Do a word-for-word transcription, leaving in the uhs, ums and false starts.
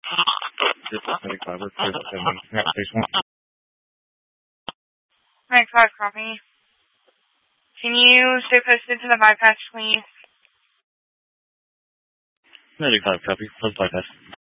ninety-five, or application. ninety-five, copy. Can you stay posted to the bypass, please? ninety-five, copy. Let's bypass.